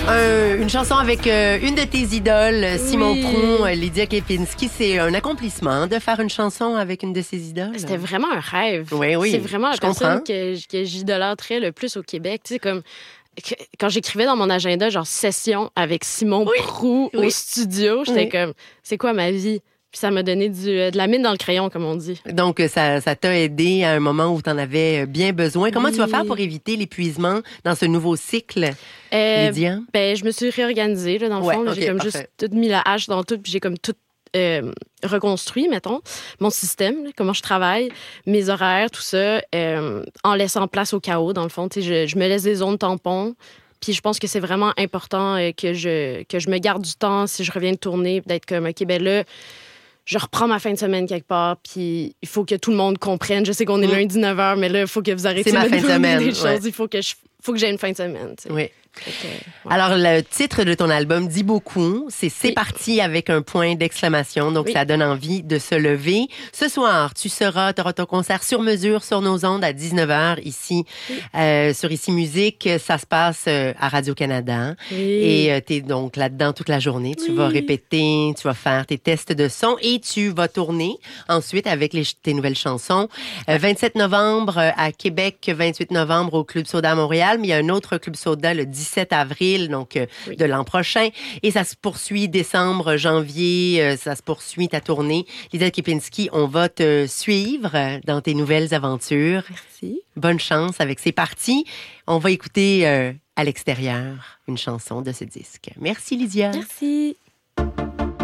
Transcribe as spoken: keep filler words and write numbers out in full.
Un, une chanson avec euh, une de tes idoles, Simon Oui. Prou, euh, Lydia Kepinski. C'est un accomplissement de faire une chanson avec une de ses idoles. C'était vraiment un rêve. Oui, oui, C'est vraiment la je personne comprends. que, que j'idolâtrais le plus au Québec. Tu sais, comme que- quand j'écrivais dans mon agenda, genre session avec Simon Oui. Prou au Oui. studio, j'étais Oui. comme, c'est quoi ma vie? Puis ça m'a donné du, euh, de la mine dans le crayon, comme on dit. Donc, ça, ça t'a aidé à un moment où tu en avais bien besoin. Comment Oui. tu vas faire pour éviter l'épuisement dans ce nouveau cycle, Euh, Lydia? Ben, je me suis réorganisée, là, dans le Ouais, fond. Là, ok, j'ai comme parfait. juste tout mis la hache dans tout, puis j'ai comme tout euh, reconstruit, mettons, mon système, là, comment je travaille, mes horaires, tout ça, euh, en laissant place au chaos, dans le fond. Tu sais, je, je me laisse des zones tampons. Puis je pense que c'est vraiment important euh, que, je, que je me garde du temps si je reviens de tourner, d'être comme, OK, ben là, je reprends ma fin de semaine quelque part, puis il faut que tout le monde comprenne. Je sais qu'on est Mm. lundi neuf heures, mais là, il faut que vous arrêtiez C'est ma de me fin de demander semaine, des choses. ouais. Il faut que je, faut que j'ai une fin de semaine. Tu sais. Oui. Fait que, ouais. Alors, le titre de ton album dit beaucoup. C'est C'est Oui. parti avec un point d'exclamation. Donc, Oui. ça donne envie de se lever. Ce soir, tu seras, tu auras ton concert sur mesure sur nos ondes à dix-neuf heures ici, euh, sur Ici Musique. Ça se passe euh, à Radio-Canada. Oui. Et tu es donc là-dedans toute la journée. Tu Oui. vas répéter, tu vas faire tes tests de son et tu vas tourner ensuite avec les, tes nouvelles chansons. Euh, vingt-sept novembre euh, à Québec, vingt-huit novembre au Club Soda à Montréal. Mais il y a un autre Club Soda le dix-sept avril, donc euh, Oui. de l'an prochain. Et ça se poursuit décembre, janvier, euh, ça se poursuit ta tournée. Lydia Kepinski, on va te suivre euh, dans tes nouvelles aventures. Merci. Bonne chance avec C'est parti. On va écouter euh, à l'extérieur une chanson de ce disque. Merci Lydia. Merci.